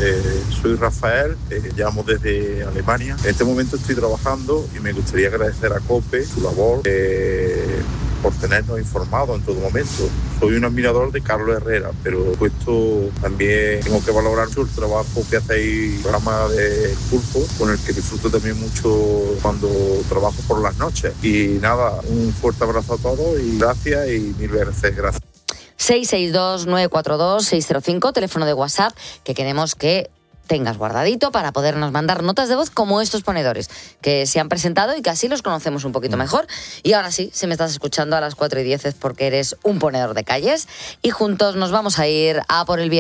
Soy Rafael, llamo desde Alemania. En este momento estoy trabajando y me gustaría agradecer a COPE su labor por tenernos informados en todo momento. Soy un admirador de Carlos Herrera, pero puesto también tengo que valorar mucho el trabajo que hacéis, el programa de Pulpo, con el que disfruto también mucho cuando trabajo por las noches. Y nada, un fuerte abrazo a todos y gracias y mil veces gracias. 662-942-605, teléfono de WhatsApp, que queremos que tengas guardadito para podernos mandar notas de voz como estos ponedores que se han presentado y que así los conocemos un poquito mejor. Y ahora sí, si me estás escuchando a las 4:10 es porque eres un ponedor de calles y juntos nos vamos a ir a por el viernes.